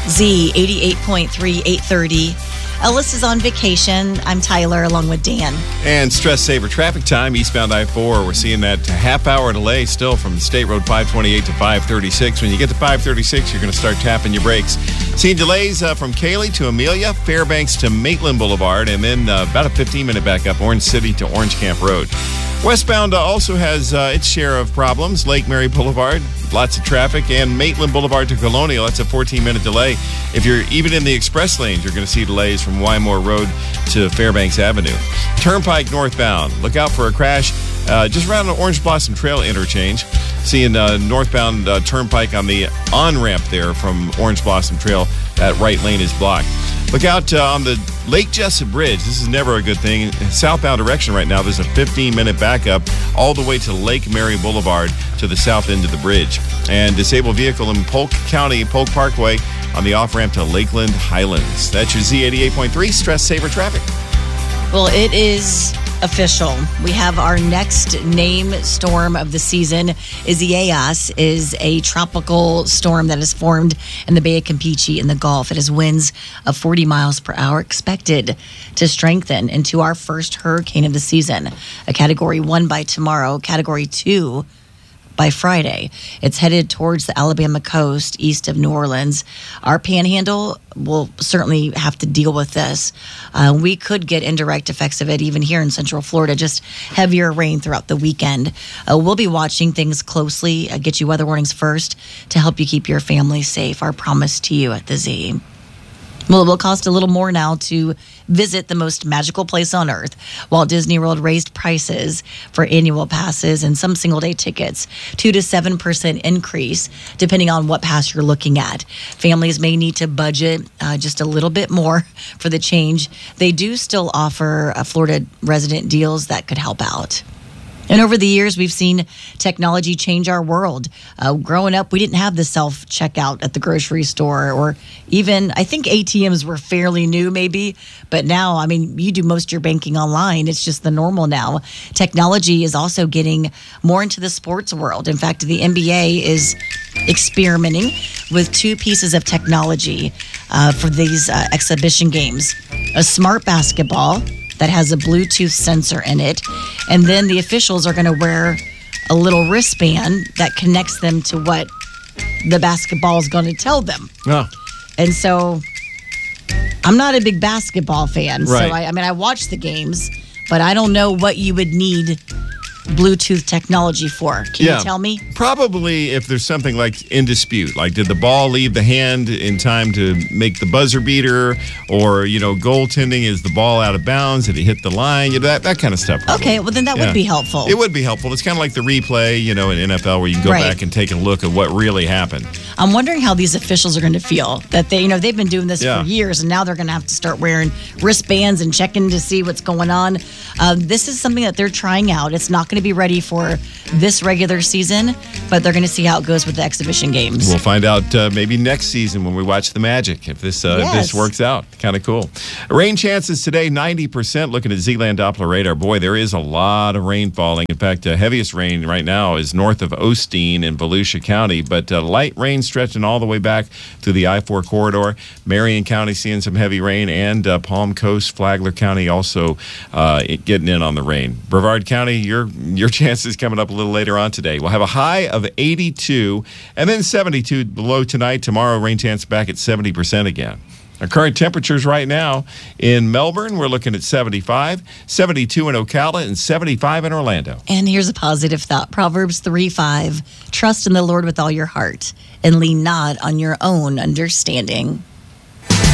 Z 88.3, 830. Ellis is on vacation. I'm Tyler along with Dan. And stress saver traffic time, eastbound I-4. We're seeing that half-hour delay still from State Road 528 to 536. When you get to 536, you're going to start tapping your brakes. Seeing delays from Cayley to Amelia, Fairbanks to Maitland Boulevard, and then about a 15-minute backup, Orange City to Orange Camp Road. Westbound also has its share of problems. Lake Mary Boulevard, lots of traffic, and Maitland Boulevard to Colonial, that's a 14-minute delay. If you're even in the express lanes, you're going to see delays from Wymore Road to Fairbanks Avenue. Turnpike northbound, look out for a crash just around the Orange Blossom Trail interchange. Seeing northbound Turnpike on the on-ramp there from Orange Blossom Trail, that right lane is blocked. Look out on the Lake Jessup Bridge. This is never a good thing. In southbound direction right now, there's a 15-minute backup all the way to Lake Mary Boulevard to the south end of the bridge. And disabled vehicle in Polk County, Polk Parkway on the off-ramp to Lakeland Highlands. That's your Z88.3 Stress Saver Traffic. Well, it is official. We have our next name storm of the season. Isaias is a tropical storm that has formed in the Bay of Campeche in the Gulf. It has winds of 40 miles per hour expected to strengthen into our first hurricane of the season. A Category 1 by tomorrow, Category 2 by Friday. It's headed towards the Alabama coast east of New Orleans. Our panhandle will certainly have to deal with this. We could get indirect effects of it even here in Central Florida, just heavier rain throughout the weekend. We'll be watching things closely, get you weather warnings first to help you keep your family safe. Our promise to you at the Z. Well, it will cost a little more now to visit the most magical place on earth. Walt Disney World raised prices for annual passes and some single-day tickets, 2 to 7% increase, depending on what pass you're looking at. Families may need to budget just a little bit more for the change. They do still offer Florida resident deals that could help out. And over the years, we've seen technology change our world. Growing up, we didn't have the self-checkout at the grocery store, or even, I think ATMs were fairly new maybe. But now, I mean, you do most of your banking online. It's just the normal now. Technology is also getting more into the sports world. In fact, the NBA is experimenting with 2 pieces of technology for these exhibition games. A smart basketball that has a Bluetooth sensor in it. And then the officials are going to wear a little wristband that connects them to what the basketball is going to tell them. Oh. And so I'm not a big basketball fan. Right. So, I watch the games, but I don't know what you would need Bluetooth technology for. Can you tell me? Probably if there's something like in dispute, like did the ball leave the hand in time to make the buzzer beater, or, goaltending, is the ball out of bounds? Did it hit the line? That kind of stuff. Probably. Okay, well then that would be helpful. It would be helpful. It's kind of like the replay, in NFL where you can go back and take a look at what really happened. I'm wondering how these officials are going to feel that they've been doing this for years, and now they're going to have to start wearing wristbands and checking to see what's going on. This is something that they're trying out. It's not going to be ready for this regular season, but they're going to see how it goes with the exhibition games. We'll find out maybe next season when we watch the Magic, if this works out. Kind of cool. Rain chances today, 90%. Looking at Zealand Doppler radar. Boy, there is a lot of rain falling. In fact, heaviest rain right now is north of Osteen in Volusia County, but light rain stretching all the way back to the I-4 corridor. Marion County seeing some heavy rain, and Palm Coast, Flagler County also getting in on the rain. Brevard County, your chances coming up a little later on today. We'll have a high of 82 and then 72 below tonight. Tomorrow, rain chance back at 70% again. Our current temperatures right now in Melbourne, we're looking at 75, 72 in Ocala, and 75 in Orlando. And here's a positive thought. Proverbs 3:5. Trust in the Lord with all your heart and lean not on your own understanding.